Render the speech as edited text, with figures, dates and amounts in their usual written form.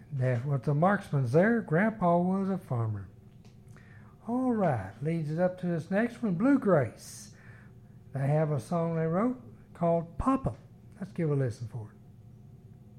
That was the Marksman's there. Grandpa was a farmer. All right, leads us up to this next one, Blue Grace. They have a song they wrote called Papa. Let's give a listen for it.